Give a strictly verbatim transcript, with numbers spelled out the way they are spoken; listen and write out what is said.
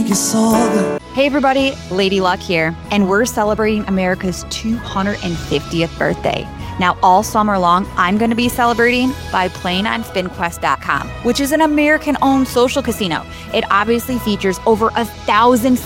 you saw the... Hey everybody, Lady Luck here, and we're celebrating America's two hundred fiftieth birthday. Now, all summer long, I'm going to be celebrating by playing on Spin Quest dot com, which is an American-owned social casino. It obviously features over a thousand